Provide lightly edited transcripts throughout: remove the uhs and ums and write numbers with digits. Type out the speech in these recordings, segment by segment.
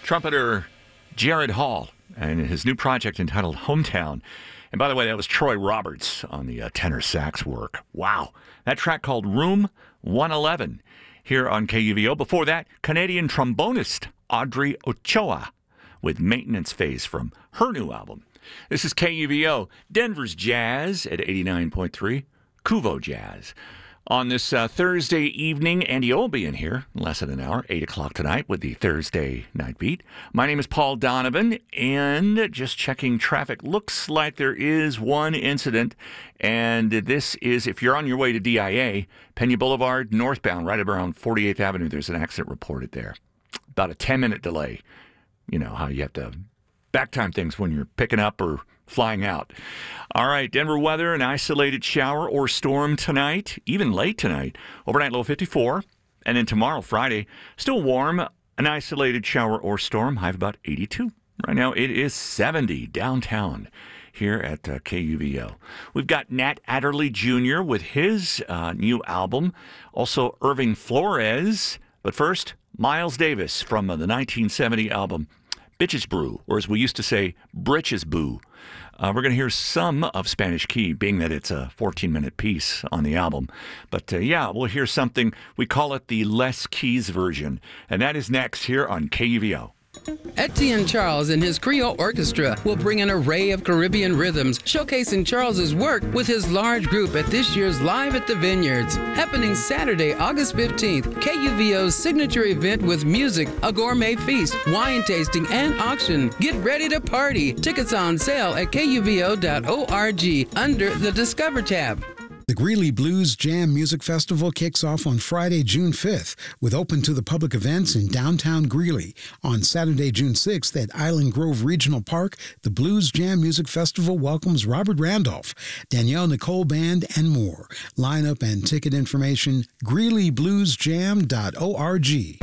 trumpeter Jared Hall and his new project entitled Hometown. And by the way, that was Troy Roberts on the tenor sax work. Wow. That track called Room 111 here on KUVO. Before that, Canadian trombonist Audrey Ochoa with Maintenance Phase from her new album. This is KUVO, Denver's Jazz at 89.3, Kuvo Jazz. On this Thursday evening, Andy O will be in here in less than an hour, 8 o'clock tonight with the Thursday Night Beat. My name is Paul Donovan, and just checking traffic. Looks like there is one incident, and this is, if you're on your way to DIA, Pena Boulevard, northbound, right around 48th Avenue, there's an accident reported there. About a 10-minute delay. You know how you have to backtime things when you're picking up or flying out. All right, Denver weather, an isolated shower or storm tonight, even late tonight. Overnight low 54. And then tomorrow, Friday, still warm, an isolated shower or storm, high of about 82. Right now it is 70 downtown here at KUVO. We've got Nat Adderley Jr. with his new album. Also Irving Flores. But first, Miles Davis from the 1970 album Bitches Brew, or as we used to say, Britches Boo. We're going to hear some of Spanish Key, being that it's a 14-minute piece on the album. But yeah, we'll hear something. We call it the Les Keys version. And that is next here on KUVO. Etienne Charles and his Creole Orchestra will bring an array of Caribbean rhythms, showcasing Charles's work with his large group at this year's Live at the Vineyards, happening Saturday, August 15th. KUVO's signature event with music, a gourmet feast, wine tasting, and auction. Get ready to party. Tickets on sale at kuvo.org under the Discover tab. The Greeley Blues Jam Music Festival kicks off on Friday, June 5th, with open to the public events in downtown Greeley. On Saturday, June 6th at Island Grove Regional Park, the Blues Jam Music Festival welcomes Robert Randolph, Danielle Nicole Band, and more. Lineup and ticket information, greeleybluesjam.org.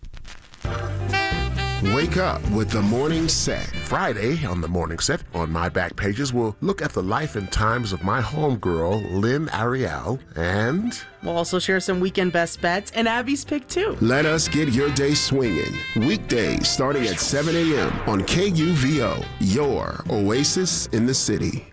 Wake up with the Morning Set. Friday on the Morning Set, on my back pages, we'll look at the life and times of my homegirl, Lynn Ariel, and we'll also share some weekend best bets and Abby's pick, too. Let us get your day swinging. Weekdays starting at 7 a.m. on KUVO, your oasis in the city.